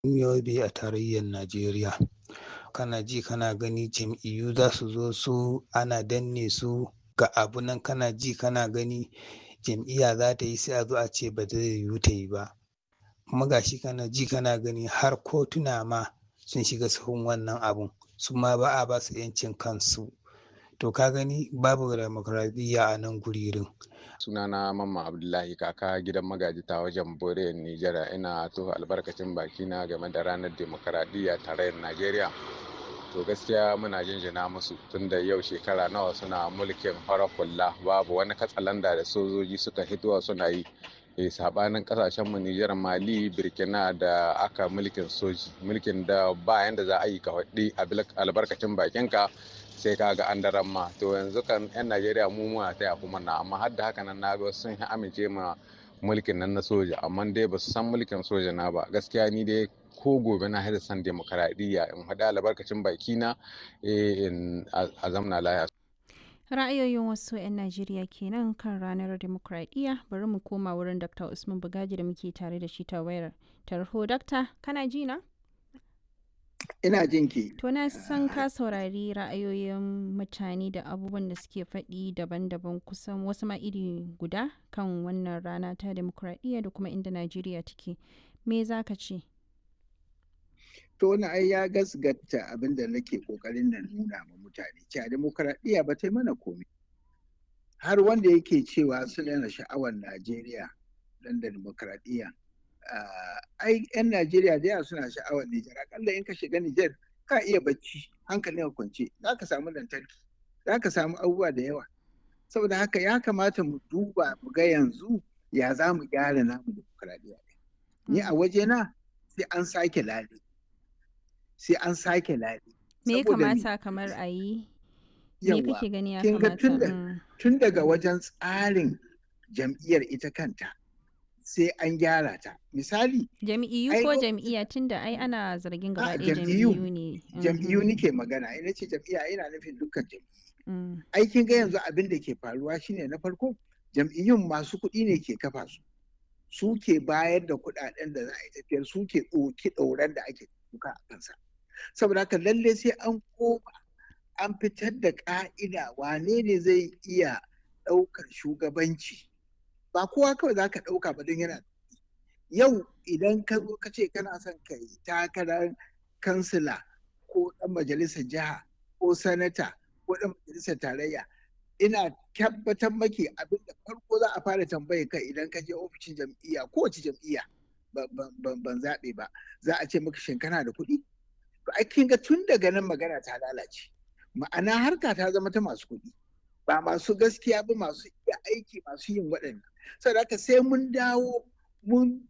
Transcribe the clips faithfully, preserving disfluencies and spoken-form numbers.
Yobe a tarayyar Najeriya. Kana ji kana gani jam'iyyu za su zo su ana danne su ga abu nan kana ji kana gani jam'iyya za ta yi sai a zo a ce ba zai yiwu ta yi ba. Kuma gashi kana ji kana gani har kotuna ma sun shiga sahun wannan abun su ma ba a ba su 'yancin kansu. To ka gani babu demokradiyya a nan guririn. Sunana Mamman Abdullahi kaka gidan magaji ta wajen Boriyar Nijar, ina to albarkacin bakina game da ranar demokradiyya tarayyar Najeriya. To gaskiya muna jinjina musu tunda yau shekara nawa suna mulkin farar hula, babu wani katsalanda da sojoji suka hitowa suna yi. E, sabanin kasashen mu Nijar, Mali, Burkina da aka mulkin soji, mulkin da bayan da za a yi ka faɗi albarkacin bakinka sai ka ga an daren ma. To yanzu kan 'yan Najeriya mu muna taya kuma na, amma har da haka nan na ga sun amince ma mulkin nan na soja, amma dai ba su san mulkin soja na ba. Gaskiya ni dai ko gobe na haɗa san demokaradiyya in haɗa albarkacin bakina in a zamna laya. Ra'ayoyin wasu 'yan Najeriya kenan kan ranar demokradiyya. Bari mu koma wurin Dakta Usman Bugaji da muke tare da shi ta wayar tarho. Dakta, kana ji na? Ina jin ki. To na san ka saurari ra'ayoyin mutane da abubuwan da suke faɗi daban-daban kusan wasu ma iri guda kan wannan rana ta demokradiyya da kuma inda Najeriya take. Me za ka ce? To wani ai ya gasgata abin da nake kokarin na nuna ma mutane cewa demokradiyya ba ta yi mana komai. Har wanda yake cewa suna yana sha'awar Najeriya dan da demokradiyya. Ai 'yan Najeriya da yawa suna sha'awar Nijar. Akalla in ka shiga Nijar ka iya bacci hankalin ka kwance, za ka samu lantarki, za ka samu abubuwa da yawa. Saboda haka ya kamata mu duba mu ga yanzu ya za mu gyara namu demokradiyya. Ni a wajena sai an sake lale. sai an sake lale. Me ya kamata kamar a yi? Me kake gani ya kamata? Tun daga wajen tsarin jam'iyyar ita kanta sai an gyara ta. Misali, jam'iyyu ko jam'iyya tunda ai ana zargin gaba ɗaya jam'iyyu ne. Jam'iyyu nike magana, ina ce jam'iyya ina nufin dukkan jam'iyyu. Aikin ga yanzu abin da ke faruwa shine na farko jam'iyyun masu kuɗi ne ke kafa su. Su ke bayar da kuɗaɗen da za a yi tafiyar, su ke ɗauki ɗauran da ake duka a kansa. Saboda haka lalle sai an koma an fitar da ƙa'ida wane ne zai iya ɗaukar shugabanci. Ba kowa kawai za ka ɗauka ba don yana yau idan ka zo ka ce kana son ka yi takarar kansila ko ɗan majalisar jiha ko sanata ko ɗan majalisar tarayya, ina tabbatar maki abin da farko za a fara tambaye ka idan ka je ofishin jam'iyya kowace jam'iyya ban zaɓe ba, za a ce maka shin kana da kuɗi? To ai kin ga tun daga nan magana ta lalace. Ma'ana harka ta zama ta masu kuɗi, ba masu gaskiya ba, masu iya aiki, masu yin waɗannan. Saboda haka sai mun dawo mun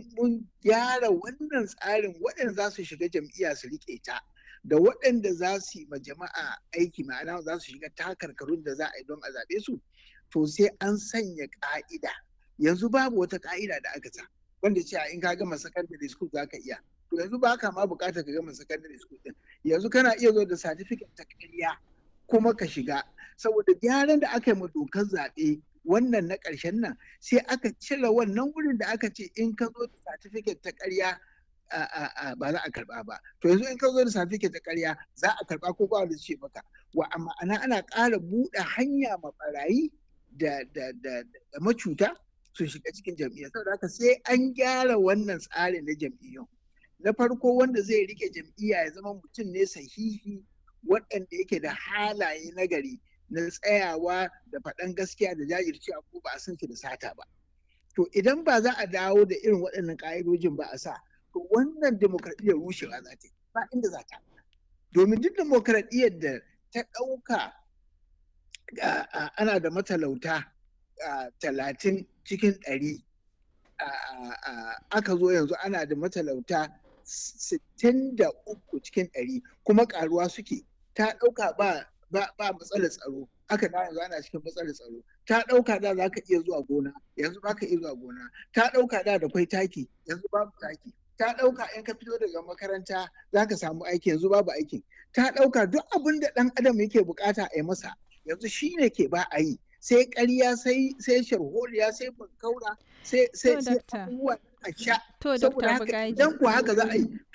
gyara wannan tsarin, waɗanda za su shiga jam'iyya su riƙe ta da waɗanda za su yi ma jama'a aiki, ma'ana za su shiga takarkarun da za a yi don a zaɓe su. To sai an sanya ƙa'ida. Yanzu babu wata ƙa'ida da aka sa wanda cewa in ka gama secondary school za ka iya. To yanzu ba ka ma bukatar ka gama secondary school din. Yanzu kana iya zo da certificate ta ƙarya kuma ka shiga. Saboda gyaran da aka yi ma dokar zaɓe wannan na ƙarshen nan sai aka cire wannan wurin da aka ce in ka zo da certificate ta ƙarya ba za a karɓa ba. To yanzu in ka zo da certificate ta ƙarya za a karɓa ko ba wanda ce maka. Wa amma ana ana ƙara buɗe hanya ma ɓarayi da da da macuta su shiga cikin jam'iyya. Saboda haka sai an gyara wannan tsarin na jam'iyyun. Na farko wanda zai rike jam'iyya ya zama mutum ne sahihi waɗanda yake da halaye nagari na tsayawa da faɗan gaskiya da jajircewa ko ba a san shi da sata ba. To idan ba za a dawo da irin waɗannan ƙa'idojin ba a sa, to wannan demokradiyyar rushewa za ta yi ba inda za ta. Domin duk demokradiyyar da ta ɗauka ana da matalauta talatin cikin ɗari aka zo yanzu ana da matalauta sittin da uku cikin ɗari kuma karuwa suke. Ta ɗauka ba ba ba matsalar tsaro, aka da yanzu ana cikin matsalar tsaro. Ta ɗauka da za ka iya zuwa gona, yanzu ba ka iya zuwa gona. Ta ɗauka da da kwai taki, yanzu babu taki. Ta ɗauka in ka fito daga makaranta za ka samu aiki, yanzu babu aikin. Ta ɗauka duk abin da ɗan adam yake bukata a yi masa yanzu shi ne ke ba a yi. sai ƙarya sai sai sharholiya sai bankaura sai sai sai abubuwa a sha saboda haka idan ku haka za a yi